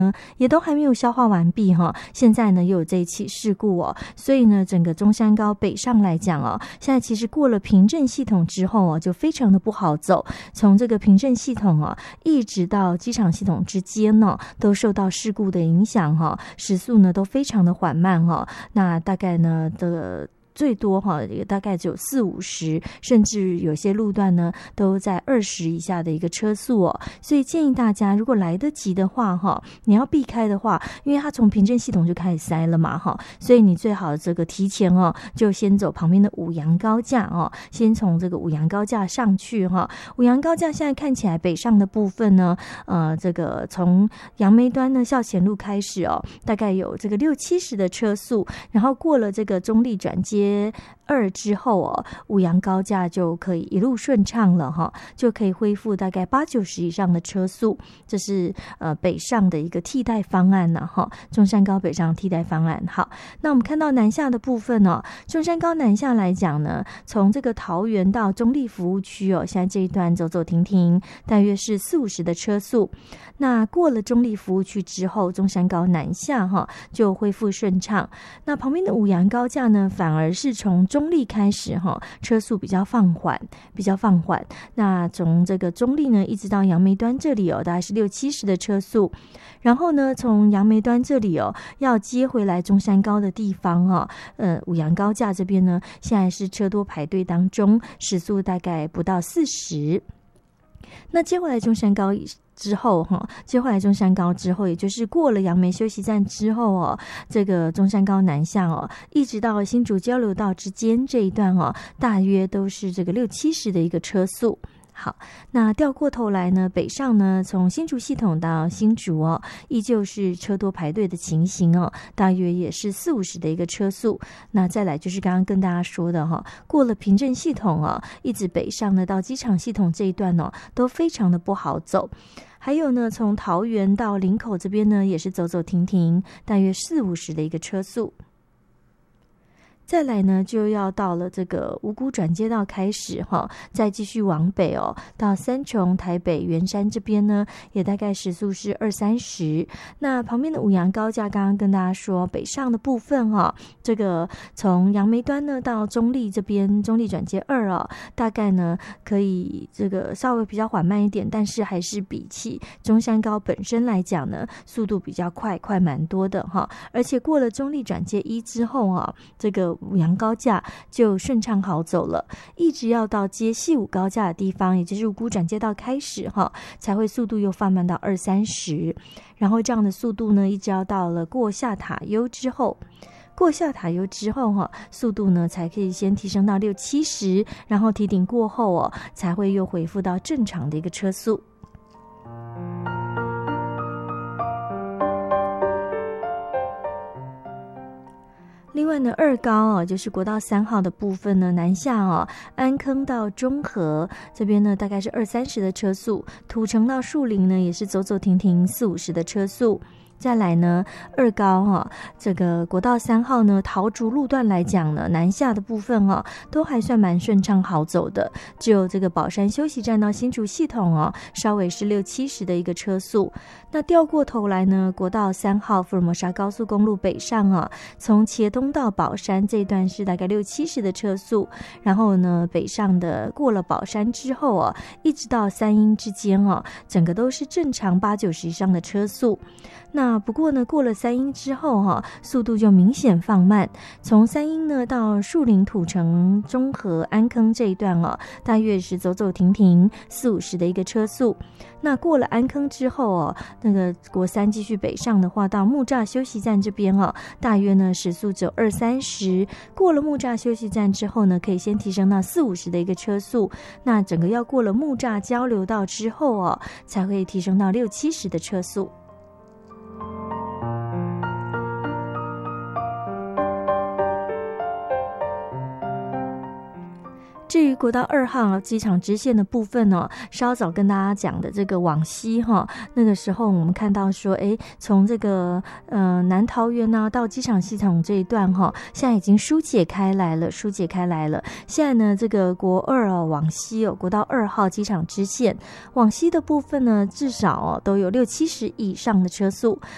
也都还没有消化完毕哈，现在呢又有这一起事故哦，所以呢整个中山高北上来讲哦，现在其实过了平镇系统之后哦，就非常的不好走，从这个平镇系统哦一直到机场系统之间呢，都受到事故的影响哈，时速呢都非常的缓慢哈，那大概呢的最多也大概只有40-50，甚至有些路段呢都在20以下的一个车速哦，所以建议大家如果来得及的话你要避开的话，因为它从平镇系统就开始塞了嘛所以你最好这个提前就先走旁边的五杨高架先从这个五杨高架上去五杨高架现在看起来北上的部分呢，这个从杨梅端呢校前路开始大概有这个60-70的车速，然后过了这个中立转接2之后五杨高架就可以一路顺畅了就可以恢复大概80-90以上的车速，这是北上的一个替代方案中山高北上替代方案。好，那我们看到南下的部分中山高南下来讲呢，从这个桃园到中立服务区现在这一段走走停停，大约是40-50的车速。那过了中立服务区之后，中山高南下就恢复顺畅。那旁边的五杨高架呢，反而是从中立开始车速比较放缓。那从这个中立呢一直到杨梅端这里大概是60-70的车速，然后呢从杨梅端这里要接回来中山高的地方五杨高架这边呢现在是车多排队当中，时速大概不到40。那接回来中山高之后也就是过了杨梅休息站之后这个中山高南下一直到新竹交流道之间这一段大约都是这个60-70的一个车速。好，那掉过头来呢，北上呢，从新竹系统到新竹依旧是车多排队的情形大约也是40-50的一个车速。那再来就是刚刚跟大家说的过了平镇系统一直北上呢到机场系统这一段都非常的不好走。还有呢，从桃园到林口这边呢，也是走走停停，大约40-50的一个车速。再来呢，就要到了这个五股转接道开始再继续往北到三重、台北、圆山这边呢，也大概时速是20-30。那旁边的五杨高架，刚刚跟大家说，北上的部分这个从杨梅端呢到中立这边，中立转接2大概呢可以这个稍微比较缓慢一点，但是还是比起中山高本身来讲呢，速度比较快蛮多的而且过了中立转接1之后这个五杨高架就顺畅好走了，一直要到接细五高架的地方，也就是五股转接道开始才会速度又放慢到20-30，然后这样的速度呢一直要到了过下塔悠之后，速度呢才可以先提升到60-70，然后提顶过后才会又恢复到正常的一个车速。另外呢，二高就是国道3号的部分呢，南下安坑到中和这边呢，大概是20-30的车速；土城到树林呢，也是走走停停40-50的车速。再来呢，二高这个国道3号呢，桃竹路段来讲呢，南下的部分都还算蛮顺畅好走的，只有这个宝山休息站到新竹系统稍微是60-70的一个车速。那掉过头来呢，国道3号福尔摩沙高速公路北上从茄东到宝山这一段是大概60-70的车速，然后呢北上的过了宝山之后一直到三鶯之间整个都是正常80-90以上的车速。那不过呢，过了三鶯之后速度就明显放慢，从三鶯呢到树林、土城、中和、安坑这一段大约是走走停停40-50的一个车速。那过了安坑之后那个国三继续北上的话，到木栅休息站这边大约呢时速只有20-30。过了木栅休息站之后呢，可以先提升到40-50的一个车速。那整个要过了木栅交流道之后才会提升到60-70的车速。至于国道2号机场支线的部分稍早跟大家讲的这个往西那个时候我们看到说从这个南桃园到机场系统这一段现在已经疏解开来了。现在呢这个国2往西国道2号机场支线往西的部分呢，至少都有60-70以上的车速。